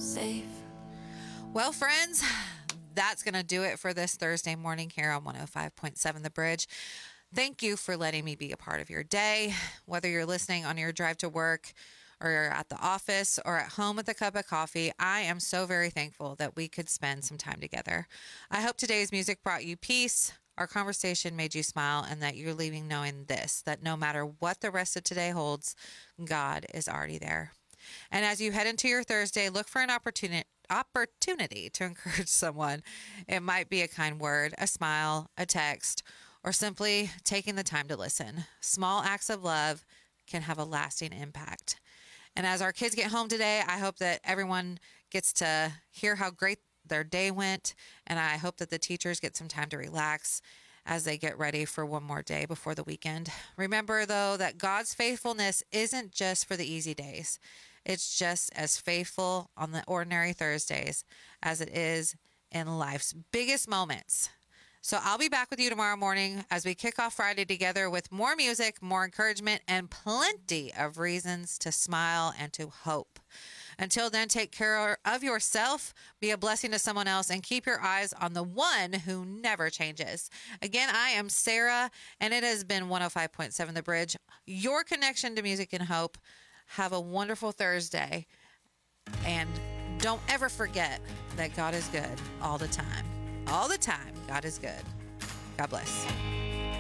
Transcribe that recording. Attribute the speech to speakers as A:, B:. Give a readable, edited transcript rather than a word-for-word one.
A: safe.
B: Well, friends, that's going to do it for this Thursday morning here on 105.7 The Bridge. Thank you for letting me be a part of your day, whether you're listening on your drive to work or you're at the office or at home with a cup of coffee. I am so very thankful that we could spend some time together. I hope today's music brought you peace, our conversation made you smile, and that you're leaving knowing this, that no matter what the rest of today holds, God is already there. And as you head into your Thursday, look for an opportunity to encourage someone. It might be a kind word, a smile, a text, or simply taking the time to listen. Small acts of love can have a lasting impact. And as our kids get home today, I hope that everyone gets to hear how great their day went. And I hope that the teachers get some time to relax as they get ready for one more day before the weekend. Remember, though, that God's faithfulness isn't just for the easy days. It's just as faithful on the ordinary Thursdays as it is in life's biggest moments. So I'll be back with you tomorrow morning as we kick off Friday together with more music, more encouragement, and plenty of reasons to smile and to hope. Until then, take care of yourself, be a blessing to someone else, and keep your eyes on the one who never changes. Again, I am Sarah, and it has been 105.7 The Bridge, your connection to music and hope. Have a wonderful Thursday, and don't ever forget that God is good all the time. All the time, God is good. God bless.